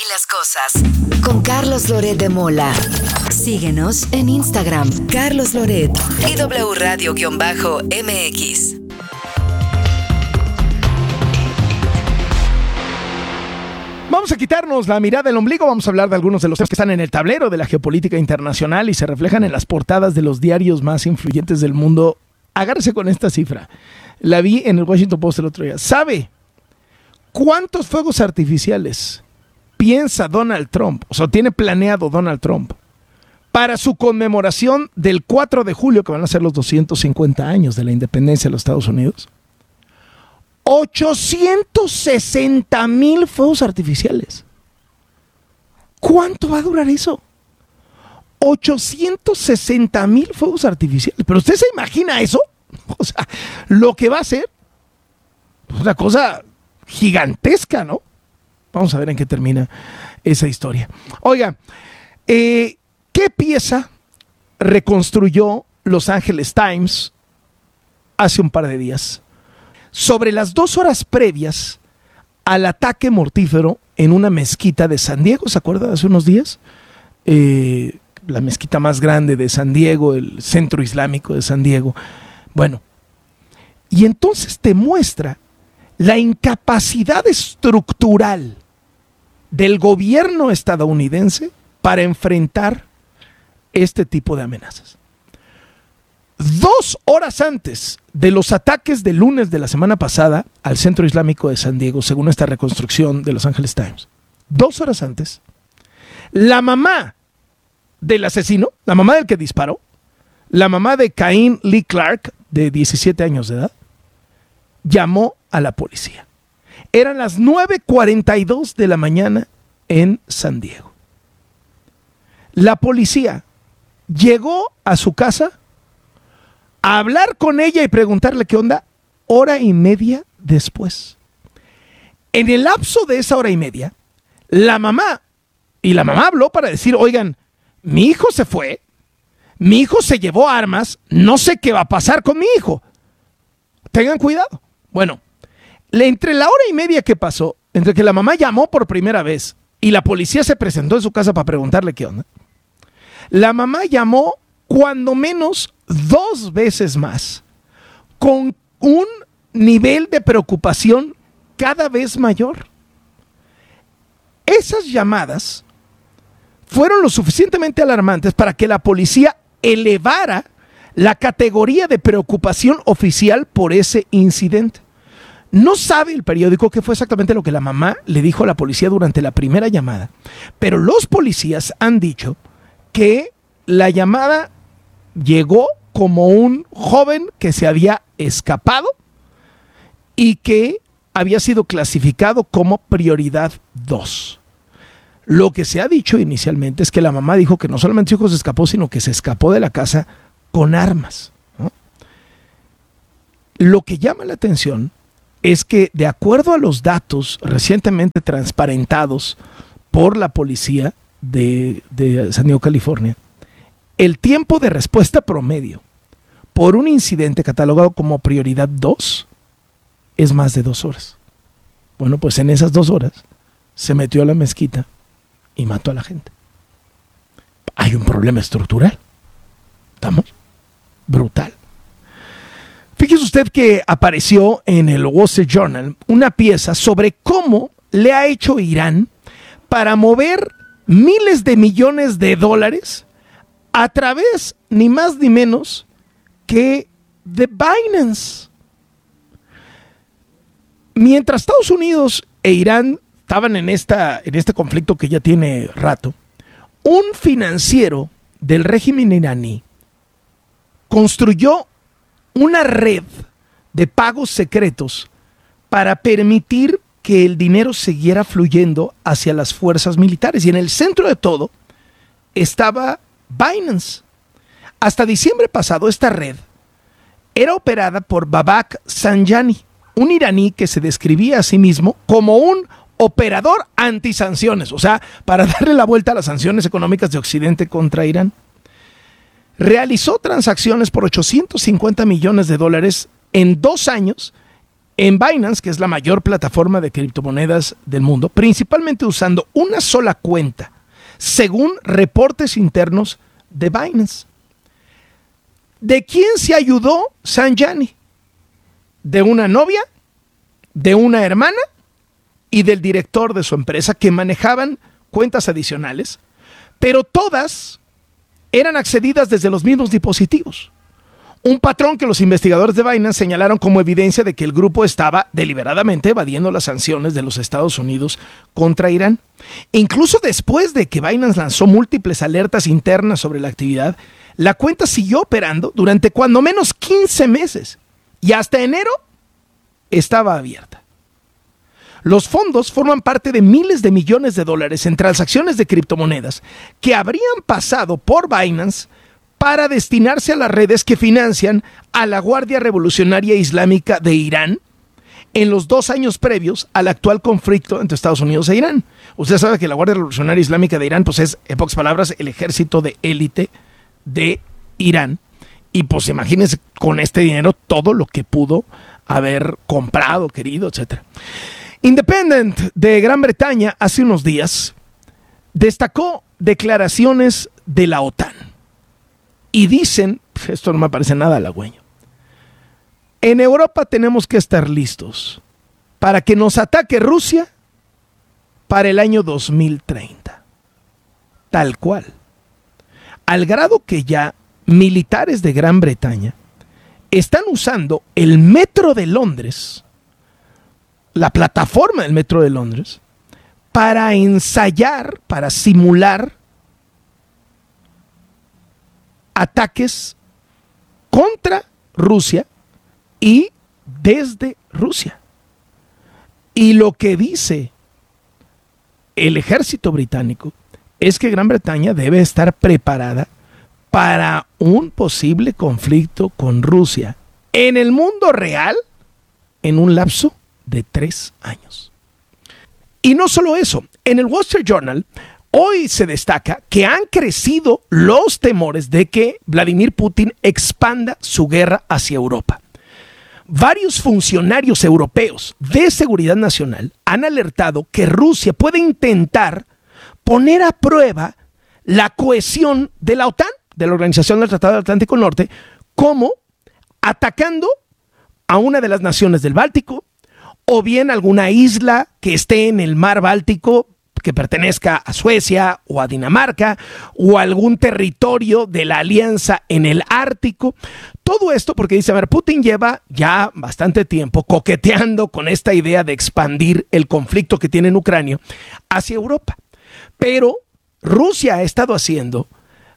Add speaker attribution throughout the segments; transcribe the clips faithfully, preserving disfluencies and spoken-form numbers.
Speaker 1: las cosas. Con Carlos Loret de Mola. Síguenos en Instagram, Carlos Loret y W Radio-M X.
Speaker 2: Vamos a quitarnos la mirada del ombligo, vamos a hablar de algunos de los temas que están en el tablero de la geopolítica internacional y se reflejan en las portadas de los diarios más influyentes del mundo. Agárrese con esta cifra. La vi en el Washington Post el otro día. ¿Sabe cuántos fuegos artificiales piensa Donald Trump, o sea, tiene planeado Donald Trump, para su conmemoración del cuatro de julio, que van a ser los doscientos cincuenta años de la independencia de los Estados Unidos? ochocientos sesenta mil fuegos artificiales. ¿Cuánto va a durar eso? ochocientos sesenta mil fuegos artificiales. ¿Pero usted se imagina eso? O sea, lo que va a ser pues una cosa gigantesca, ¿no? Vamos a ver en qué termina esa historia. Oiga, eh, ¿qué pieza reconstruyó Los Angeles Times hace un par de días? Sobre las dos horas previas al ataque mortífero en una mezquita de San Diego, ¿se acuerda? Hace unos días, eh, la mezquita más grande de San Diego, el centro islámico de San Diego. Bueno, y entonces te muestra la incapacidad estructural del gobierno estadounidense para enfrentar este tipo de amenazas. Dos horas antes de los ataques del lunes de la semana pasada al centro islámico de San Diego, según esta reconstrucción de Los Angeles Times, dos horas antes, la mamá del asesino, la mamá del que disparó, la mamá de Cain Lee Clark, de diecisiete años de edad, llamó a la policía. Eran las nueve cuarenta y dos de la mañana en San Diego. La policía llegó a su casa a hablar con ella y preguntarle qué onda, hora y media después. En el lapso de esa hora y media, la mamá, y la mamá habló para decir, oigan, mi hijo se fue, mi hijo se llevó armas, no sé qué va a pasar con mi hijo. Tengan cuidado. Bueno, entre la hora y media que pasó, entre que la mamá llamó por primera vez y la policía se presentó en su casa para preguntarle qué onda, la mamá llamó cuando menos dos veces más, con un nivel de preocupación cada vez mayor. Esas llamadas fueron lo suficientemente alarmantes para que la policía elevara la categoría de preocupación oficial por ese incidente. No sabe el periódico qué fue exactamente lo que la mamá le dijo a la policía durante la primera llamada, pero los policías han dicho que la llamada llegó como un joven que se había escapado y que había sido clasificado como prioridad dos. Lo que se ha dicho inicialmente es que la mamá dijo que no solamente su hijo se escapó, sino que se escapó de la casa con armas, ¿no? Lo que llama la atención es que, de acuerdo a los datos recientemente transparentados por la policía de, de San Diego, California, el tiempo de respuesta promedio por un incidente catalogado como prioridad dos es más de dos horas. Bueno, pues en esas dos horas se metió a la mezquita y mató a la gente. Hay un problema estructural. ¿Estamos? Brutal. Fíjese usted que apareció en el Wall Street Journal una pieza sobre cómo le ha hecho Irán para mover miles de millones de dólares a través, ni más ni menos, que de Binance. Mientras Estados Unidos e Irán estaban en, esta, en este conflicto que ya tiene rato, un financiero del régimen iraní construyó una red de pagos secretos para permitir que el dinero siguiera fluyendo hacia las fuerzas militares. Y en el centro de todo estaba Binance. Hasta diciembre pasado, esta red era operada por Babak Sanjani, un iraní que se describía a sí mismo como un operador antisanciones, o sea, para darle la vuelta a las sanciones económicas de Occidente contra Irán. Realizó transacciones por ochocientos cincuenta millones de dólares en dos años en Binance, que es la mayor plataforma de criptomonedas del mundo, principalmente usando una sola cuenta, según reportes internos de Binance. ¿De quién se ayudó Sanjani? ¿De una novia? ¿De una hermana? Y del director de su empresa, que manejaban cuentas adicionales, pero todas eran accedidas desde los mismos dispositivos. Un patrón que los investigadores de Binance señalaron como evidencia de que el grupo estaba deliberadamente evadiendo las sanciones de los Estados Unidos contra Irán. Incluso después de que Binance lanzó múltiples alertas internas sobre la actividad, la cuenta siguió operando durante cuando menos quince meses y hasta enero estaba abierta. Los fondos forman parte de miles de millones de dólares en transacciones de criptomonedas que habrían pasado por Binance para destinarse a las redes que financian a la Guardia Revolucionaria Islámica de Irán en los dos años previos al actual conflicto entre Estados Unidos e Irán. Usted sabe que la Guardia Revolucionaria Islámica de Irán pues es, en pocas palabras, el ejército de élite de Irán. Y pues imagínense con este dinero todo lo que pudo haber comprado, querido, etcétera. Independent de Gran Bretaña hace unos días destacó declaraciones de la OTAN. Y dicen, esto no me parece nada halagüeño, en Europa tenemos que estar listos para que nos ataque Rusia para el año dos mil treinta. Tal cual. Al grado que ya militares de Gran Bretaña están usando el metro de Londres, la plataforma del metro de Londres, para ensayar, para simular ataques contra Rusia y desde Rusia. Y lo que dice el ejército británico es que Gran Bretaña debe estar preparada para un posible conflicto con Rusia en el mundo real en un lapso de tres años. Y no solo eso, en el Wall Street Journal hoy se destaca que han crecido los temores de que Vladimir Putin expanda su guerra hacia Europa. Varios funcionarios europeos de seguridad nacional han alertado que Rusia puede intentar poner a prueba la cohesión de la OTAN, de la Organización del Tratado del Atlántico Norte, como atacando a una de las naciones del Báltico, o bien alguna isla que esté en el mar Báltico, que pertenezca a Suecia o a Dinamarca, o algún territorio de la alianza en el Ártico. Todo esto porque dice, a ver, Putin lleva ya bastante tiempo coqueteando con esta idea de expandir el conflicto que tiene en Ucrania hacia Europa. Pero Rusia ha estado haciendo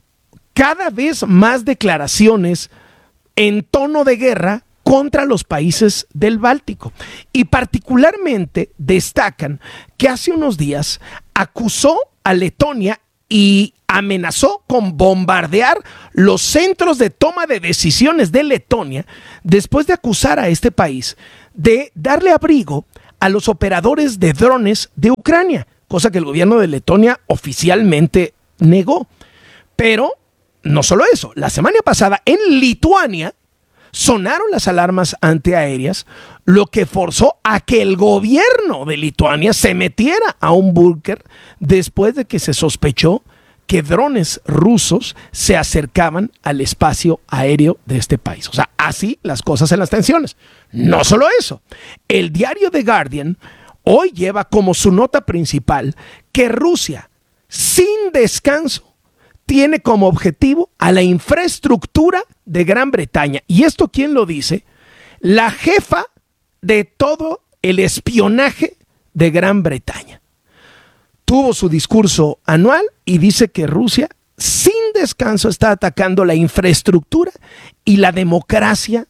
Speaker 2: cada vez más declaraciones en tono de guerra contra los países del Báltico. Y particularmente destacan que hace unos días acusó a Letonia y amenazó con bombardear los centros de toma de decisiones de Letonia después de acusar a este país de darle abrigo a los operadores de drones de Ucrania, cosa que el gobierno de Letonia oficialmente negó. Pero no solo eso, la semana pasada en Lituania sonaron las alarmas antiaéreas, lo que forzó a que el gobierno de Lituania se metiera a un búnker después de que se sospechó que drones rusos se acercaban al espacio aéreo de este país. O sea, así las cosas en las tensiones. No solo eso, el diario The Guardian hoy lleva como su nota principal que Rusia, sin descanso, tiene como objetivo a la infraestructura de Gran Bretaña. ¿Y esto quién lo dice? La jefa de todo el espionaje de Gran Bretaña. Tuvo su discurso anual y dice que Rusia, sin descanso, está atacando la infraestructura y la democracia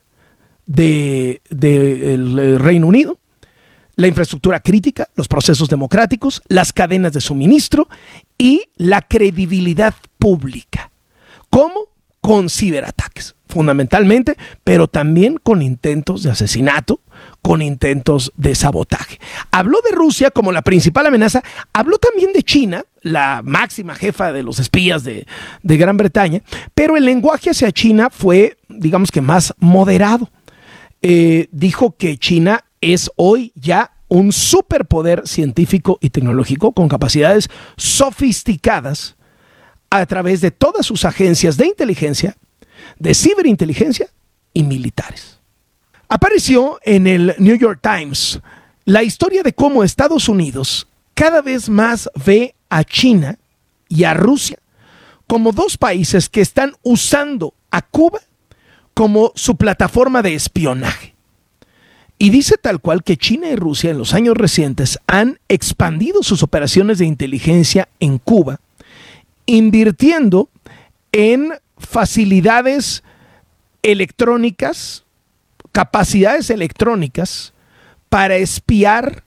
Speaker 2: del de, de Reino Unido, la infraestructura crítica, los procesos democráticos, las cadenas de suministro y la credibilidad pública. ¿Cómo? Con ciberataques, fundamentalmente, pero también con intentos de asesinato, con intentos de sabotaje. Habló de Rusia como la principal amenaza, habló también de China, la máxima jefa de los espías de, de Gran Bretaña, pero el lenguaje hacia China fue, digamos que más moderado. Eh, dijo que China es hoy ya un superpoder científico y tecnológico con capacidades sofisticadas a través de todas sus agencias de inteligencia, de ciberinteligencia y militares. Apareció en el New York Times la historia de cómo Estados Unidos cada vez más ve a China y a Rusia como dos países que están usando a Cuba como su plataforma de espionaje. Y dice tal cual que China y Rusia en los años recientes han expandido sus operaciones de inteligencia en Cuba, invirtiendo en facilidades electrónicas, capacidades electrónicas para espiar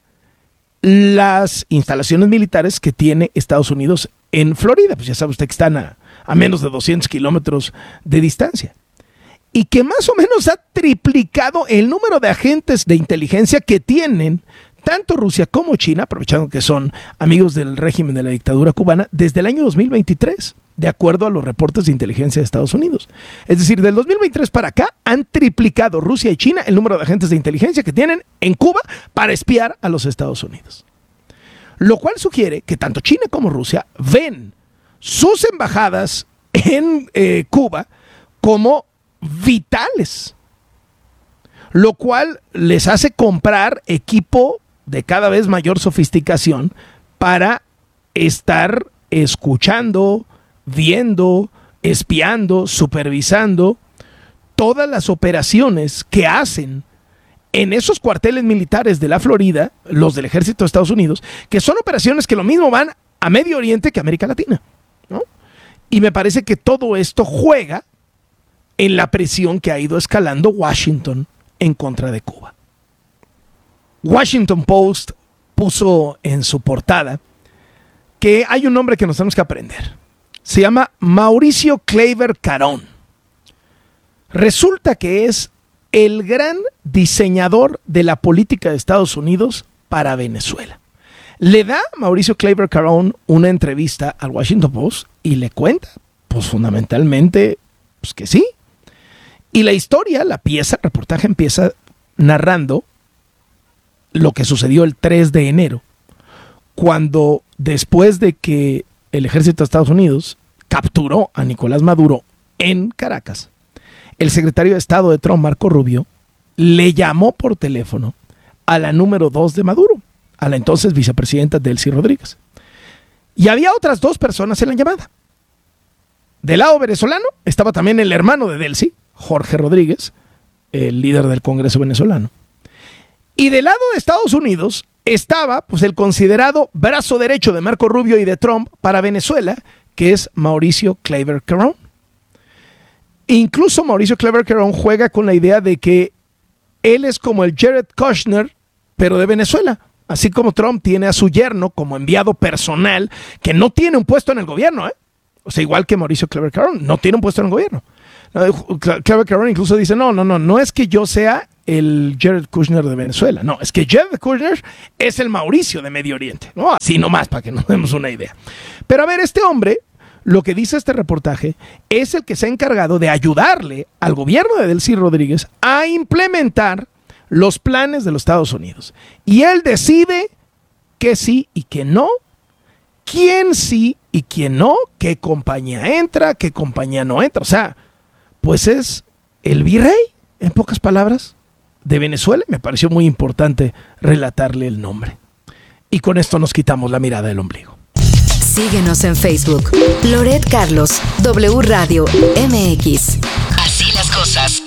Speaker 2: las instalaciones militares que tiene Estados Unidos en Florida. Pues ya sabe usted que están a, a menos de doscientos kilómetros de distancia. Y que más o menos ha triplicado el número de agentes de inteligencia que tienen tanto Rusia como China, aprovechando que son amigos del régimen de la dictadura cubana, desde el año dos mil veintitrés, de acuerdo a los reportes de inteligencia de Estados Unidos. Es decir, del dos mil veintitrés para acá han triplicado Rusia y China el número de agentes de inteligencia que tienen en Cuba para espiar a los Estados Unidos. Lo cual sugiere que tanto China como Rusia ven sus embajadas en eh, Cuba como vitales, lo cual les hace comprar equipo de cada vez mayor sofisticación para estar escuchando, viendo, espiando, supervisando todas las operaciones que hacen en esos cuarteles militares de la Florida, los del ejército de Estados Unidos, que son operaciones que lo mismo van a Medio Oriente que a América Latina, ¿no? Y me parece que todo esto juega en la presión que ha ido escalando Washington en contra de Cuba. Washington Post puso en su portada que hay un nombre que nos tenemos que aprender. Se llama Mauricio Kleiber Carón. Resulta que es el gran diseñador de la política de Estados Unidos para Venezuela. Le da Mauricio Kleiber Carón una entrevista al Washington Post y le cuenta, pues fundamentalmente, pues que sí. Y la historia, la pieza, el reportaje empieza narrando lo que sucedió el tres de enero, cuando después de que el ejército de Estados Unidos capturó a Nicolás Maduro en Caracas, el secretario de Estado de Trump, Marco Rubio, le llamó por teléfono a la número dos de Maduro, a la entonces vicepresidenta Delcy Rodríguez. Y había otras dos personas en la llamada. Del lado venezolano estaba también el hermano de Delcy, Jorge Rodríguez, el líder del Congreso venezolano. Y del lado de Estados Unidos estaba pues el considerado brazo derecho de Marco Rubio y de Trump para Venezuela, que es Mauricio Kleiber Carón. Incluso Mauricio Kleiber Carón juega con la idea de que él es como el Jared Kushner, pero de Venezuela. Así como Trump tiene a su yerno como enviado personal, que no tiene un puesto en el gobierno, ¿eh? O sea, igual que Mauricio Kleiber Carón, no tiene un puesto en el gobierno. Kleiber Carón incluso dice, no, no, no, no es que yo sea el Jared Kushner de Venezuela, no, es que Jared Kushner es el Mauricio de Medio Oriente, ¿no? Así nomás, para que nos demos una idea. Pero a ver, este hombre, lo que dice este reportaje, es el que se ha encargado de ayudarle al gobierno de Delcy Rodríguez a implementar los planes de los Estados Unidos. Y él decide que sí y que no, quién sí y quién no, qué compañía entra, qué compañía no entra. O sea, pues es el virrey, en pocas palabras, de Venezuela. Me pareció muy importante relatarle el nombre. Y con esto nos quitamos la mirada del ombligo.
Speaker 1: Síguenos en Facebook. Loret Carlos, W Radio M X. Así las cosas.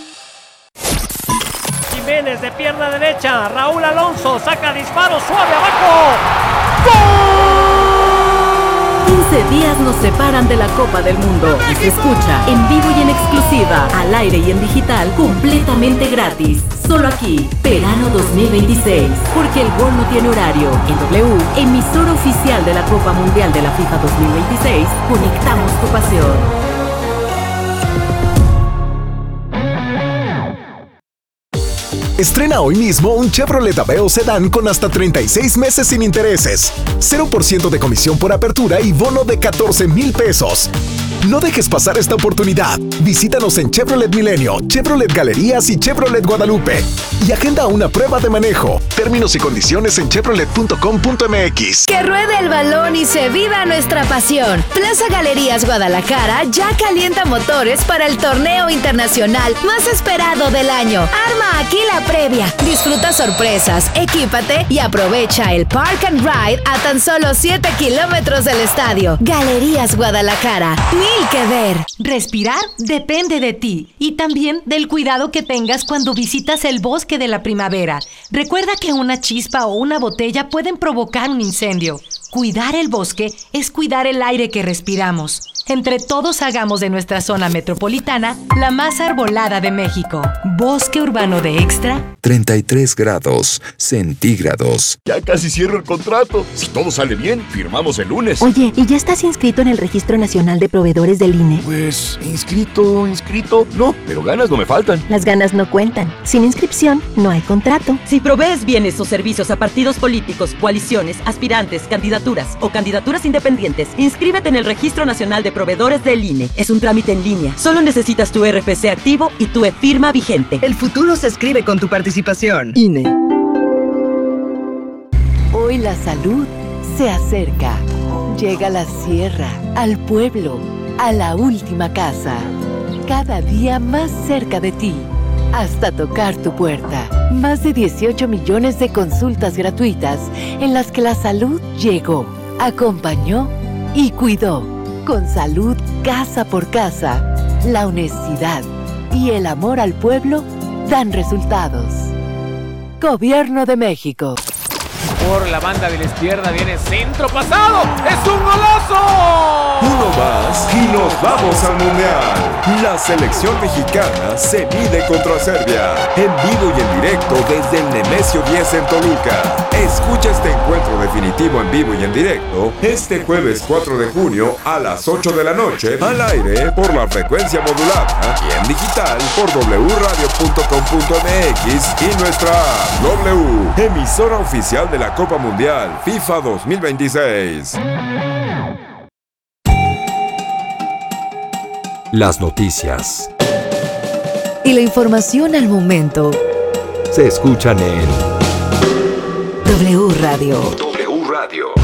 Speaker 3: Jiménez de pierna derecha. Raúl Alonso saca disparo suave abajo. ¡Gol!
Speaker 4: quince días nos separan de la Copa del Mundo y se escucha en vivo y en exclusiva, al aire y en digital, completamente gratis. Solo aquí, Verano dos mil veintiséis, porque el gol no tiene horario. En W, emisora oficial de la Copa Mundial de la FIFA dos mil veintiséis, conectamos tu pasión.
Speaker 5: Estrena hoy mismo un Chevrolet Aveo Sedán con hasta treinta y seis meses sin intereses, cero por ciento de comisión por apertura y bono de catorce mil pesos. No dejes pasar esta oportunidad. Visítanos en Chevrolet Milenio, Chevrolet Galerías y Chevrolet Guadalupe. Y agenda una prueba de manejo. Términos y condiciones en chevrolet punto com punto m x.
Speaker 1: Que ruede el balón y se viva nuestra pasión. Plaza Galerías Guadalajara ya calienta motores para el torneo internacional más esperado del año. Arma aquí la previa. Disfruta sorpresas, equípate y aprovecha el Park and Ride a tan solo siete kilómetros del estadio. Galerías Guadalajara. Mil que ver.
Speaker 6: Respirar depende de ti y también del cuidado que tengas cuando visitas el bosque de la primavera. Recuerda que una chispa o una botella pueden provocar un incendio. Cuidar el bosque es cuidar el aire que respiramos. Entre todos hagamos de nuestra zona metropolitana la más arbolada de México. Bosque Urbano de Extra.
Speaker 7: treinta y tres grados centígrados.
Speaker 8: Ya casi cierro el contrato. Si todo sale bien, firmamos el lunes.
Speaker 9: Oye, ¿y ya estás inscrito en el Registro Nacional de Proveedores del I N E?
Speaker 8: Pues, inscrito, inscrito. No, pero ganas no me faltan.
Speaker 9: Las ganas no cuentan. Sin inscripción, no hay contrato.
Speaker 10: Si provees bienes o servicios a partidos políticos, coaliciones, aspirantes, candidaturas o candidaturas independientes, inscríbete en el Registro Nacional de Proveedores del I N E. Es un trámite en línea. Solo necesitas tu R F C activo y tu e-firma vigente.
Speaker 11: El futuro se escribe con tu participación.
Speaker 10: I N E.
Speaker 1: Hoy la salud se acerca. Llega a la sierra, al pueblo, a la última casa. Cada día más cerca de ti. Hasta tocar tu puerta. Más de dieciocho millones de consultas gratuitas en las que la salud llegó, acompañó y cuidó. Con salud casa por casa, la honestidad y el amor al pueblo dan resultados. Gobierno de México.
Speaker 12: Por la banda de la izquierda viene centro pasado. ¡Es un golazo!
Speaker 13: Uno más y nos vamos al Mundial. La selección mexicana se mide contra Serbia. En vivo y en directo desde el Nemesio diez en Toluca. Escucha este encuentro definitivo en vivo y en directo este jueves cuatro de junio a las ocho de la noche al aire por la frecuencia modulada y en digital por doble radio punto com punto m x y nuestra app W, emisora oficial de la Copa Mundial FIFA dos mil veintiséis.
Speaker 7: Las noticias
Speaker 1: Y la información al momento
Speaker 7: se escuchan en
Speaker 1: W Radio.
Speaker 7: W Radio.